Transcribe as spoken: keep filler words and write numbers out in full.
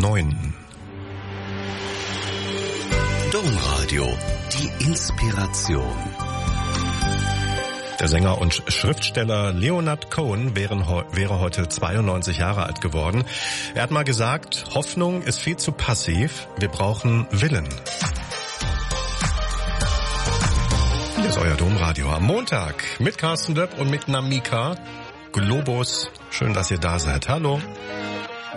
neun. Domradio, die Inspiration. Der Sänger und Schriftsteller Leonard Cohen wäre, wäre heute zweiundneunzig Jahre alt geworden. Er hat mal gesagt, Hoffnung ist viel zu passiv, wir brauchen Willen. Hier ist euer Domradio am Montag mit Carsten Döpp und mit Namika Globus. Schön, dass ihr da seid. Hallo.